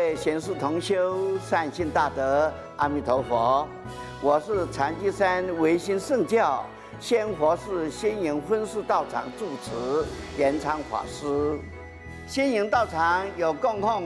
位贤士同修、善信大德，阿弥陀佛！我是禅机山唯心圣教仙佛寺仙营分寺道场住持延昌法师。仙营道场有供奉